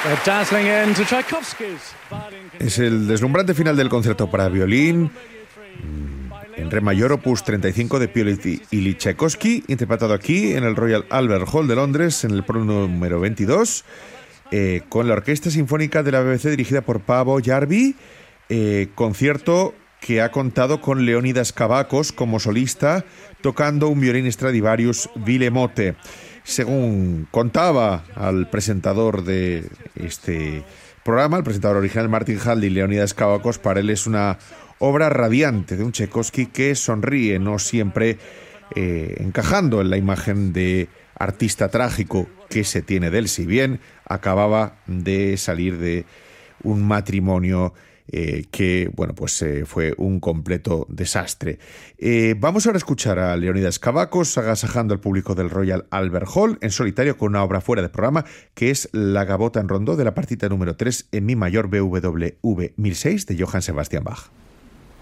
Es el deslumbrante final del concierto para violín en re mayor, opus 35 de Piotr Ilyich Tchaikovsky, interpretado aquí en el Royal Albert Hall de Londres en el pro número 22, con la Orquesta Sinfónica de la BBC dirigida por Paavo Järvi, concierto que ha contado con Leonidas Kavakos como solista, tocando un violín Stradivarius Ville-Motte. Según contaba al presentador de este programa, el presentador original Martin Haldy, Leonidas Kavakos para él es una obra radiante de un Tchaikovsky que sonríe, no siempre encajando en la imagen de artista trágico que se tiene de él, si bien acababa de salir de un matrimonio que, bueno, pues fue un completo desastre. Vamos ahora a escuchar a Leonidas Kavakos agasajando al público del Royal Albert Hall en solitario con una obra fuera de programa que es La Gavota en Rondó de la partita número 3 en mi mayor BWV 1006 de Johann Sebastian Bach.